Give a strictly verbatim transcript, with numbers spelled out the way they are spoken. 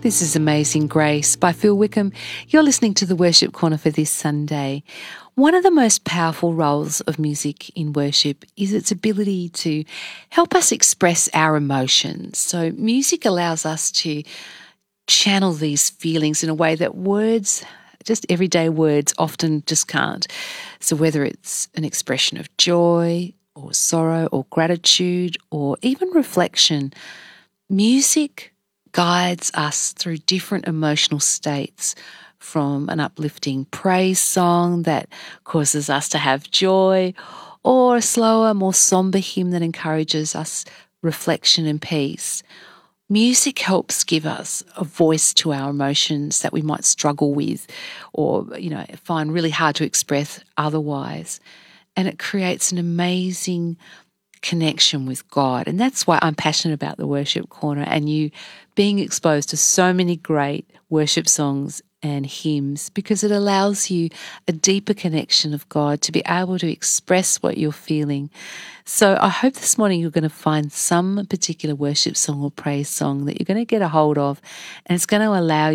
This is Amazing Grace by Phil Wickham. You're listening to the Worship Corner for this Sunday. One of the most powerful roles of music in worship is its ability to help us express our emotions. So music allows us to channel these feelings in a way that words, just everyday words, often just can't. So whether it's an expression of joy or sorrow or gratitude or even reflection, music guides us through different emotional states, from an uplifting praise song that causes us to have joy, or a slower, more somber hymn that encourages us reflection and peace. Music helps give us a voice to our emotions that we might struggle with or, you know, find really hard to express otherwise. And it creates an amazing connection with God. And that's why I'm passionate about the Worship Corner and you being exposed to so many great worship songs and hymns, because it allows you a deeper connection of God to be able to express what you're feeling. So I hope this morning you're going to find some particular worship song or praise song that you're going to get a hold of, and it's going to allow you